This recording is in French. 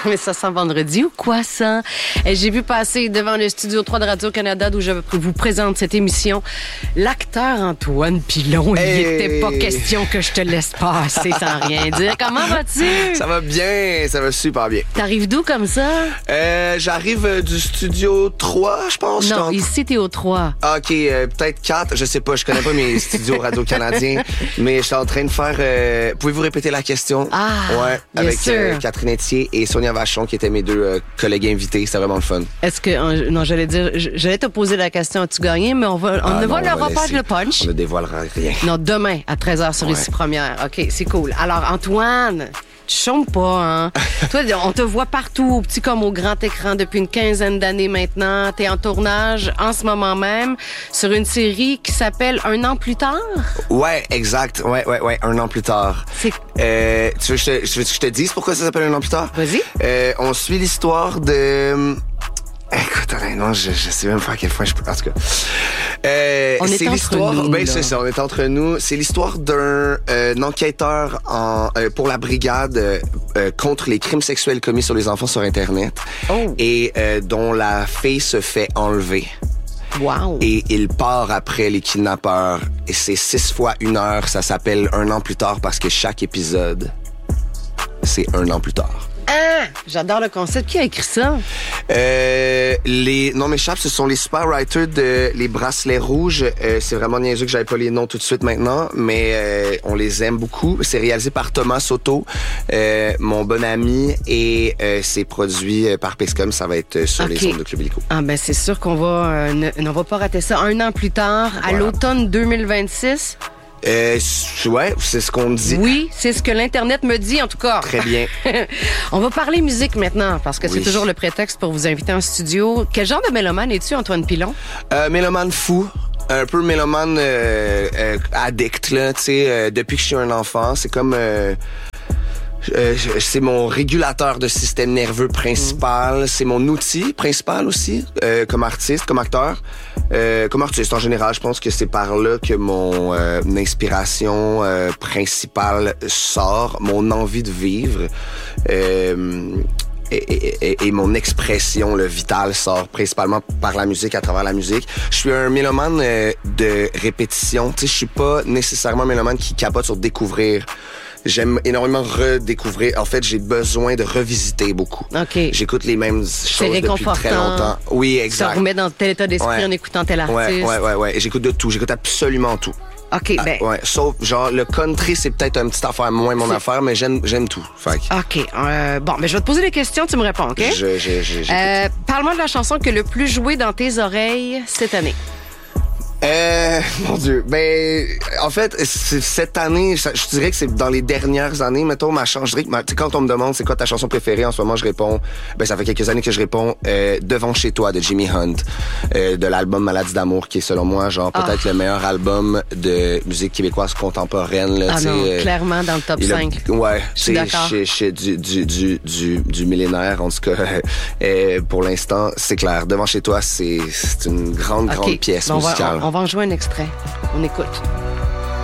Mais ça sent vendredi ou quoi, ça? Et j'ai vu passer devant le Studio 3 de Radio-Canada d'où je vous présente cette émission l'acteur Antoine Pilon. Il n'était pas question que je te laisse passer sans rien dire. Comment vas-tu? Ça va bien, ça va super bien. T'arrives d'où comme ça? J'arrive du Studio 3, je pense. Non, ici, t'es au 3. Ah, OK, peut-être 4, je sais pas, je connais pas mes studios radio-canadiens, mais je suis en train de faire... pouvez-vous répéter la question? Ah, ouais, avec Catherine Etier et Sonia Vachon, qui étaient mes deux collègues invités. C'était vraiment le fun. Est-ce que... non, j'allais te poser la question, as-tu gagné? Mais on ne volera pas le punch. On ne dévoilera rien. Non, demain, à 13h sur Ici Première. OK, c'est cool. Alors, Antoine... Tu chômes pas, hein? Toi, on te voit partout, au petit comme au grand écran, depuis une quinzaine d'années maintenant. T'es en tournage en ce moment même sur une série qui s'appelle Un an plus tard? Ouais, exact. Ouais. Un an plus tard. C'est... tu veux que je te dise pourquoi ça s'appelle Un an plus tard? Vas-y. On suit l'histoire de... Écoute, non, je sais même pas à quel point je peux... En tout cas... c'est l'histoire... Ben, c'est ça, on est entre nous. C'est l'histoire d'un enquêteur pour la brigade contre les crimes sexuels commis sur les enfants sur Internet. Oh. Et dont la fille se fait enlever. Wow. Et il part après les kidnappeurs. Et c'est 6 fois 1 heure. Ça s'appelle Un an plus tard parce que chaque épisode, c'est 1 an plus tard. Ah! J'adore le concept. Qui a écrit ça? Les noms m'échappent, ce sont les super writers de Les Bracelets Rouges. C'est vraiment niaiseux que j'avais pas les noms tout de suite maintenant, mais on les aime beaucoup. C'est réalisé par Thomas Soto, mon bon ami, et c'est produit par Pexcom. Ça va être sur les ondes de Club Illico. Ah ben c'est sûr qu'on va on va pas rater ça. 1 an plus tard, à l'automne 2026. Ouais, c'est ce qu'on me dit. Oui, c'est ce que l'Internet me dit, en tout cas. Très bien. On va parler musique maintenant, parce que c'est toujours le prétexte pour vous inviter en studio. Quel genre de mélomane es-tu, Antoine Pilon? Mélomane fou. Un peu mélomane addict, là, tu sais. Depuis que je suis un enfant, c'est comme... c'est mon régulateur de système nerveux principal. C'est mon outil principal aussi, comme artiste, comme acteur. Comme artiste en général, je pense que c'est par là que mon inspiration principale sort, mon envie de vivre. Et mon expression vitale sort principalement par la musique, à travers la musique. Je suis un mélomane de répétition. Tu sais, je suis pas nécessairement un mélomane qui capote sur découvrir. J'aime énormément redécouvrir. En fait, j'ai besoin de revisiter beaucoup. OK. J'écoute les mêmes choses depuis très longtemps. Oui, exact. Ça remet dans tel état d'esprit en écoutant tel artiste. Ouais. Et j'écoute de tout. J'écoute absolument tout. OK, ben... ouais, sauf, genre, le country, c'est peut-être une petite affaire, moins mon affaire, mais j'aime tout. Fait que... OK. Bon, ben je vais te poser des questions, tu me réponds, OK? Parle-moi de la chanson que le plus jouée dans tes oreilles cette année. Mon Dieu. Ben, en fait, cette année, je dirais que c'est dans les dernières années, mettons, je dirais que quand on me demande c'est quoi ta chanson préférée en ce moment, je réponds, ben, ça fait quelques années que je réponds, Devant chez toi de Jimmy Hunt, de l'album Maladie d'amour, qui est selon moi, genre, peut-être le meilleur album de musique québécoise contemporaine, là, clairement dans le top 5. Ouais. Je suis d'accord. Du millénaire, en tout cas, pour l'instant, c'est clair. Devant chez toi, c'est une grande pièce musicale. On va en jouer un extrait. On écoute.